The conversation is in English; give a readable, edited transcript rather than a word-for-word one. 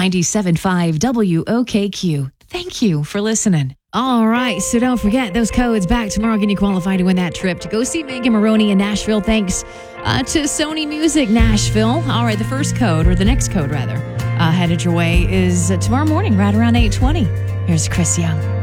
97.5 WOKQ. Thank you for listening. All right, so don't forget those codes back tomorrow. Can you qualify to win that trip to go see Megan Moroney in Nashville? Thanks to Sony Music Nashville. All right, the first code, or the next code rather, headed your way is tomorrow morning right around 8:20. Here's Chris Young.